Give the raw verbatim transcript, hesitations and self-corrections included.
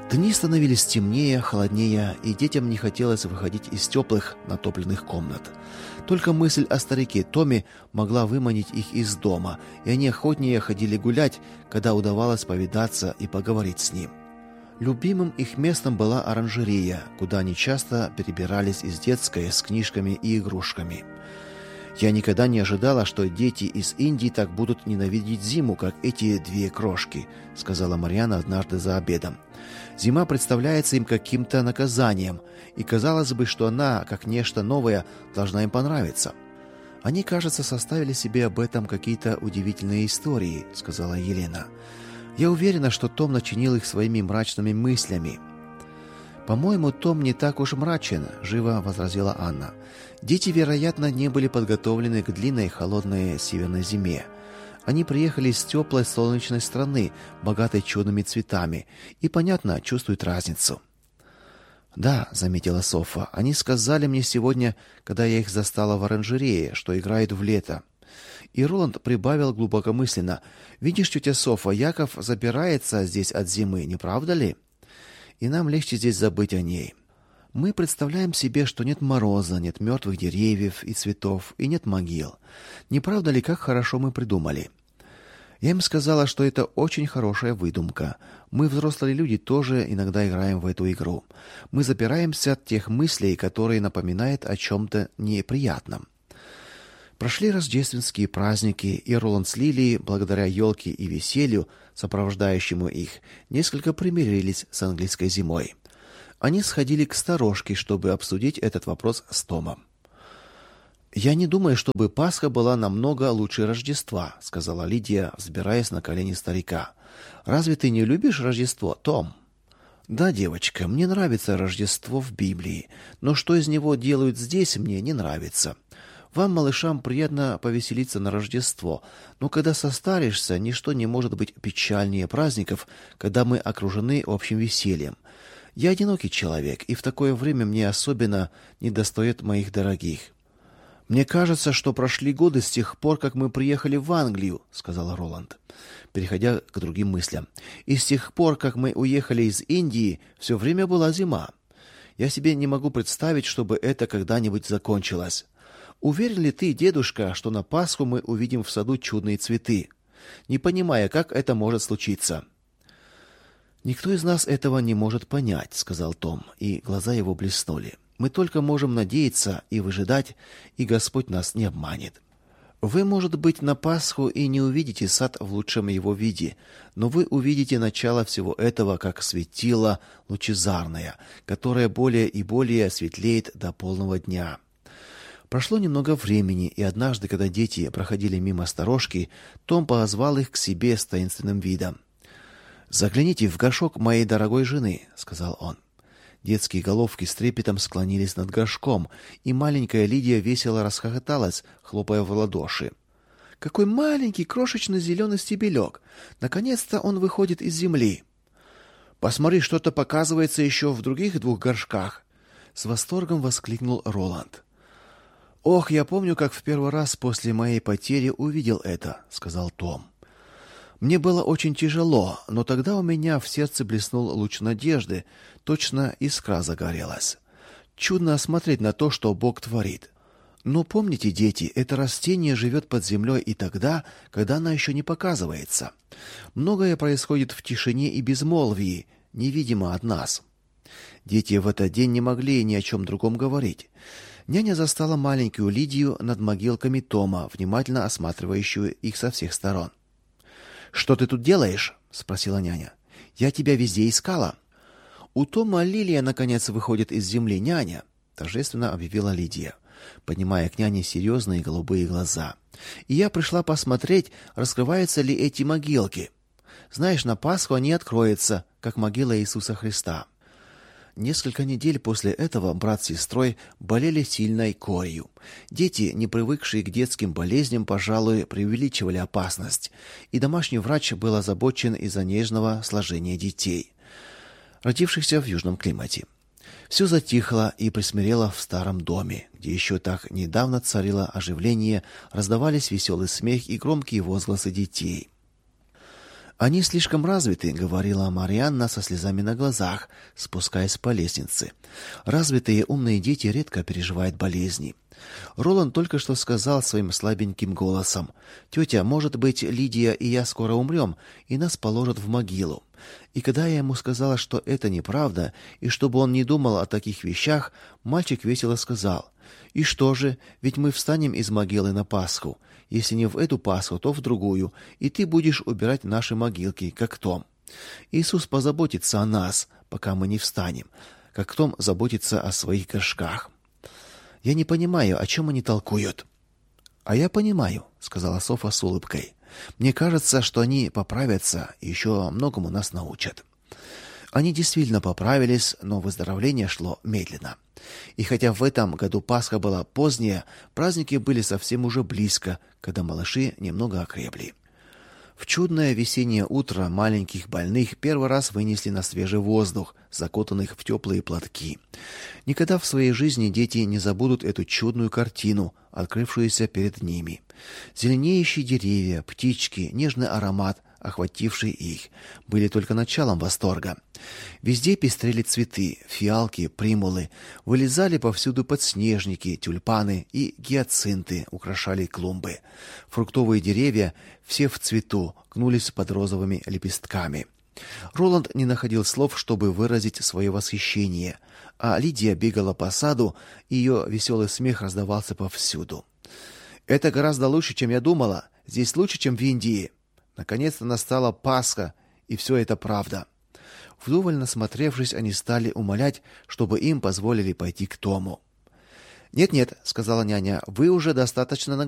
Дни становились темнее, холоднее, и детям не хотелось выходить из теплых, натопленных комнат. Только мысль о старике Томе могла выманить их из дома, и они охотнее ходили гулять, когда удавалось повидаться и поговорить с ним. Любимым их местом была оранжерея, куда они часто перебирались из детской с книжками и игрушками. Я никогда не ожидала, что дети из Индии так будут ненавидеть зиму, как эти две крошки, сказала Марьяна однажды за обедом. Зима представляется им каким-то наказанием, и казалось бы, что она, как нечто новое, должна им понравиться. Они, кажется, составили себе об этом какие-то удивительные истории, сказала Елена. Я уверена, что Том начинил их своими мрачными мыслями. По-моему, Том не так уж мрачен, живо возразила Анна. Дети, вероятно, не были подготовлены к длинной холодной северной зиме. Они приехали из теплой солнечной страны, богатой чудными цветами, и, понятно, чувствуют разницу. Да, заметила Софа. Они сказали мне сегодня, когда я их застала в оранжерее, что играют в лето. И Роланд прибавил глубокомысленно: "Видишь, тетя Софа, Яков запирается здесь от зимы, не правда ли? И нам легче здесь забыть о ней. Мы представляем себе, что нет мороза, нет мертвых деревьев и цветов, и нет могил. Не правда ли, как хорошо мы придумали?" Я им сказала, что это очень хорошая выдумка. Мы, взрослые люди, тоже иногда играем в эту игру. Мы запираемся от тех мыслей, которые напоминают о чем-то неприятном. Прошли рождественские праздники, и Роланд с Лилией, благодаря елке и веселью, сопровождающему их, несколько примирились с английской зимой. Они сходили к сторожке, чтобы обсудить этот вопрос с Томом. «Я не думаю, чтобы Пасха была намного лучше Рождества», — сказала Лидия, взбираясь на колени старика. «Разве ты не любишь Рождество, Том?» «Да, девочка, мне нравится Рождество в Библии, но что из него делают здесь, мне не нравится. Вам, малышам, приятно повеселиться на Рождество, но когда состаришься, ничто не может быть печальнее праздников, когда мы окружены общим весельем. Я одинокий человек, и в такое время мне особенно недостает моих дорогих». «Мне кажется, что прошли годы с тех пор, как мы приехали в Англию», — сказал Роланд, переходя к другим мыслям. «И с тех пор, как мы уехали из Индии, все время была зима. Я себе не могу представить, чтобы это когда-нибудь закончилось. Уверен ли ты, дедушка, что на Пасху мы увидим в саду чудные цветы, не понимая, как это может случиться?» «Никто из нас этого не может понять», — сказал Том, и глаза его блеснули. «Мы только можем надеяться и выжидать, и Господь нас не обманет. Вы, может быть, на Пасху и не увидите сад в лучшем его виде, но вы увидите начало всего этого, как светило лучезарное, которое более и более светлеет до полного дня». Прошло немного времени, и однажды, когда дети проходили мимо сторожки, Том позвал их к себе с таинственным видом. «Загляните в горшок моей дорогой жены», — сказал он. Детские головки с трепетом склонились над горшком, и маленькая Лидия весело расхохоталась, хлопая в ладоши. «Какой маленький, крошечный зеленый стебелек! Наконец-то он выходит из земли!» «Посмотри, что-то показывается еще в других двух горшках!» С восторгом воскликнул Роланд. «Ох, я помню, как в первый раз после моей потери увидел это», — сказал Том. «Мне было очень тяжело, но тогда у меня в сердце блеснул луч надежды, точно искра загорелась. Чудно смотреть на то, что Бог творит. Но помните, дети, это растение живет под землей и тогда, когда она еще не показывается. Многое происходит в тишине и безмолвии, невидимо от нас». Дети в этот день не могли ни о чем другом говорить. Няня застала маленькую Лидию над могилками Тома, внимательно осматривающую их со всех сторон. «Что ты тут делаешь?» — спросила няня. «Я тебя везде искала». «У Тома лилия, наконец, выходит из земли, няня», — торжественно объявила Лидия, поднимая к няне серьезные голубые глаза. «И я пришла посмотреть, раскрываются ли эти могилки. Знаешь, на Пасху они откроются, как могила Иисуса Христа». Несколько недель после этого брат с сестрой болели сильной корью. Дети, не привыкшие к детским болезням, пожалуй, преувеличивали опасность, и домашний врач был озабочен из-за нежного сложения детей, родившихся в южном климате. Все затихло и присмирело в старом доме, где еще так недавно царило оживление, раздавались веселый смех и громкие возгласы детей. Они слишком развиты, говорила Марианна со слезами на глазах, спускаясь по лестнице. Развитые умные дети редко переживают болезни. Роланд только что сказал своим слабеньким голосом: «Тетя, может быть, Лидия и я скоро умрем, и нас положат в могилу». И когда я ему сказала, что это неправда, и чтобы он не думал о таких вещах, мальчик весело сказал: «И что же, ведь мы встанем из могилы на Пасху. Если не в эту Пасху, то в другую, и ты будешь убирать наши могилки, как Том. Иисус позаботится о нас, пока мы не встанем, как Том заботится о своих горшках». Я не понимаю, о чем они толкуют. А я понимаю, сказала Софа с улыбкой. Мне кажется, что они поправятся и еще многому нас научат. Они действительно поправились, но выздоровление шло медленно. И хотя в этом году Пасха была поздняя, праздники были совсем уже близко, когда малыши немного окрепли. В чудное весеннее утро маленьких больных первый раз вынесли на свежий воздух, закутанных в теплые платки. Никогда в своей жизни дети не забудут эту чудную картину, открывшуюся перед ними. Зеленеющие деревья, птички, нежный аромат, охвативший их, были только началом восторга. Везде пестрели цветы, фиалки, примулы, вылезали повсюду подснежники, тюльпаны и гиацинты украшали клумбы. Фруктовые деревья, все в цвету, гнулись под розовыми лепестками. Роланд не находил слов, чтобы выразить свое восхищение, а Лидия бегала по саду, и ее веселый смех раздавался повсюду. «Это гораздо лучше, чем я думала. Здесь лучше, чем в Индии. Наконец-то настала Пасха, и все это правда». Вдоволь насмотревшись, они стали умолять, чтобы им позволили пойти к Тому. «Нет-нет», — сказала няня, — «вы уже достаточно